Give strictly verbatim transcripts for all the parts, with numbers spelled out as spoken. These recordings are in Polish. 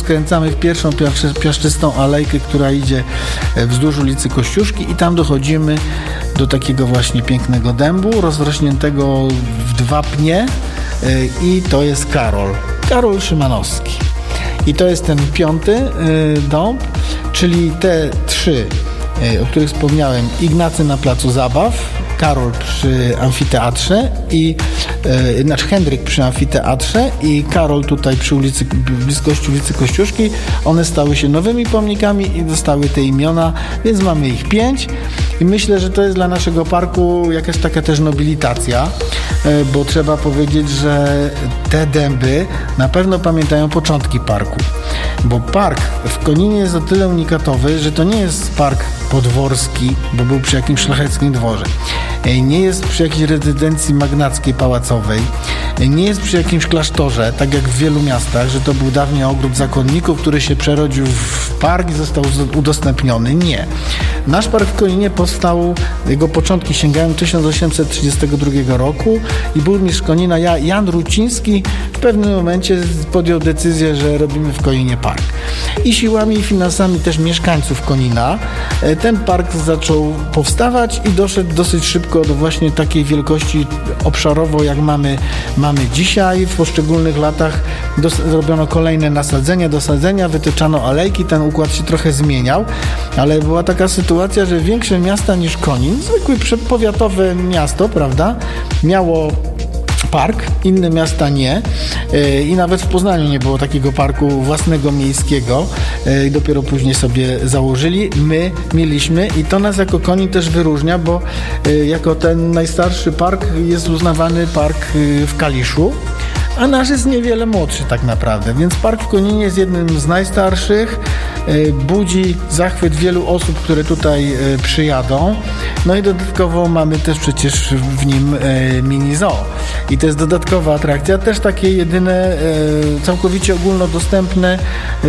skręcamy w pierwszą piaszczystą alejkę, która idzie wzdłuż ulicy Kościuszki i tam dochodzimy do takiego właśnie pięknego dębu, rozrośniętego w dwa pnie i to jest Karol. Karol Szymanowski. I to jest ten piąty dąb, czyli te trzy, o których wspomniałem, Ignacy na placu zabaw, Karol przy amfiteatrze i e, znaczy Henryk przy amfiteatrze i Karol tutaj przy ulicy, bliskości ulicy Kościuszki. One stały się nowymi pomnikami i dostały te imiona, więc mamy ich pięć i myślę, że to jest dla naszego parku jakaś taka też nobilitacja, e, bo trzeba powiedzieć, że te dęby na pewno pamiętają początki parku, bo park w Koninie jest o tyle unikatowy, że to nie jest park podworski, bo był przy jakimś szlacheckim dworze. Nie jest przy jakiejś rezydencji magnackiej, pałacowej. Nie jest przy jakimś klasztorze, tak jak w wielu miastach, że to był dawniej ogród zakonników, który się przerodził w park i został udostępniony. Nie. Nasz park w Koninie powstał, jego początki sięgają tysiąc osiemset trzydziestego drugiego roku i burmistrz Konina Jan Ruciński w pewnym momencie podjął decyzję, że robimy w Koninie park. I siłami i finansami też mieszkańców Konina ten park zaczął powstawać i doszedł dosyć szybko do właśnie takiej wielkości obszarowo, jak mamy, mamy dzisiaj. W poszczególnych latach dos- zrobiono kolejne nasadzenia, dosadzenia, wytyczano alejki, ten układ się trochę zmieniał, ale była taka sytuacja, że większe miasta niż Konin, zwykłe powiatowe miasto, prawda, miało park, inne miasta nie i nawet w Poznaniu nie było takiego parku własnego miejskiego i dopiero później sobie założyli. My mieliśmy i to nas jako Konin też wyróżnia, bo jako ten najstarszy park jest uznawany park w Kaliszu, a nasz jest niewiele młodszy tak naprawdę, więc park w Koninie jest jednym z najstarszych, budzi zachwyt wielu osób, które tutaj przyjadą, no i dodatkowo mamy też przecież w nim mini zoo i to jest dodatkowa atrakcja, też takie jedyne, całkowicie ogólnodostępne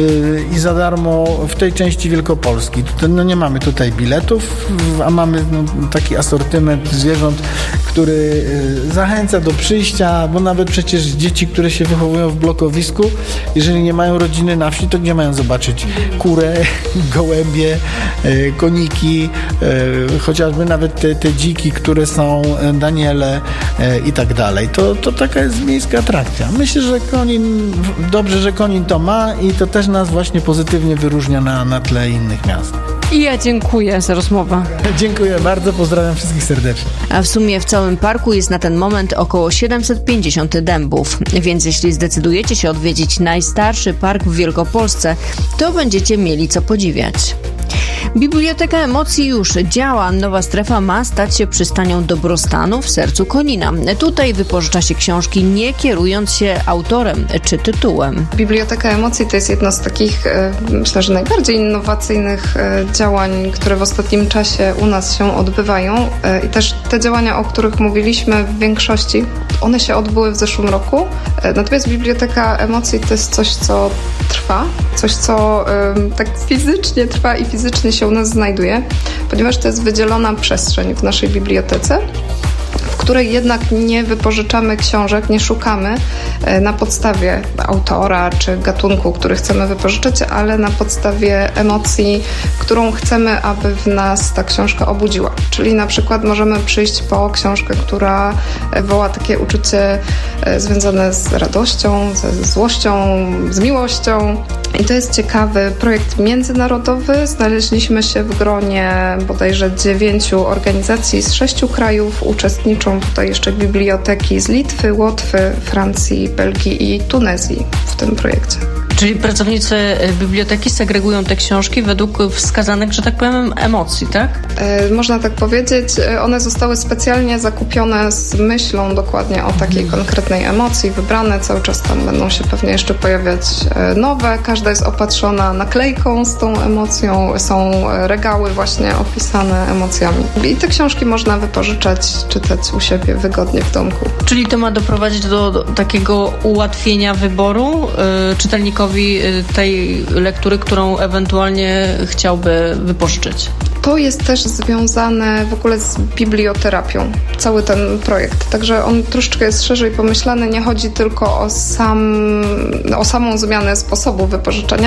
i za darmo w tej części Wielkopolski. Tutaj, no nie mamy tutaj biletów, a mamy no, taki asortyment zwierząt, który zachęca do przyjścia, bo nawet przecież dzieci, które się wychowują w blokowisku, jeżeli nie mają rodziny na wsi, to gdzie mają zobaczyć kurę, gołębie, koniki, chociażby nawet te, te dziki, które są, daniele i tak dalej. To, to taka jest miejska atrakcja. Myślę, że Konin, dobrze, że Konin to ma i to też nas właśnie pozytywnie wyróżnia na, na tle innych miast. I ja dziękuję za rozmowę. Dziękuję bardzo, pozdrawiam wszystkich serdecznie. A w sumie w całym parku jest na ten moment około siedemset pięćdziesiąt dębów, więc jeśli zdecydujecie się odwiedzić najstarszy park w Wielkopolsce, to będziecie mieli co podziwiać. Biblioteka Emocji już działa. Nowa strefa ma stać się przystanią dobrostanu w sercu Konina. Tutaj wypożycza się książki, nie kierując się autorem czy tytułem. Biblioteka Emocji to jest jedno z takich, myślę, że najbardziej innowacyjnych działań, które w ostatnim czasie u nas się odbywają. I też te działania, o których mówiliśmy w większości, one się odbyły w zeszłym roku. Natomiast Biblioteka Emocji to jest coś, co trwa, coś, co tak fizycznie trwa i fizycznie się u nas znajduje, ponieważ to jest wydzielona przestrzeń w naszej bibliotece, w której jednak nie wypożyczamy książek, nie szukamy na podstawie autora czy gatunku, który chcemy wypożyczyć, ale na podstawie emocji, którą chcemy, aby w nas ta książka obudziła. Czyli na przykład możemy przyjść po książkę, która woła takie uczucie związane z radością, ze złością, z miłością. I to jest ciekawy projekt międzynarodowy. Znaleźliśmy się w gronie bodajże dziewięciu organizacji z sześciu krajów. Uczestniczą tutaj jeszcze biblioteki z Litwy, Łotwy, Francji, Belgii i Tunezji w tym projekcie. Czyli pracownicy biblioteki segregują te książki według wskazanych, że tak powiem, emocji, tak? E, można tak powiedzieć. One zostały specjalnie zakupione z myślą dokładnie o takiej konkretnej emocji, wybrane. Cały czas tam będą się pewnie jeszcze pojawiać nowe. Każda jest opatrzona naklejką z tą emocją. Są regały właśnie opisane emocjami. I te książki można wypożyczać, czytać u siebie wygodnie w domku. Czyli to ma doprowadzić do, do takiego ułatwienia wyboru yy, czytelnikowi tej lektury, którą ewentualnie chciałby wypożyczyć. To jest też związane w ogóle z biblioterapią, cały ten projekt. Także on troszeczkę jest szerzej pomyślany. Nie chodzi tylko o, sam, o samą zmianę sposobu wypożyczenia,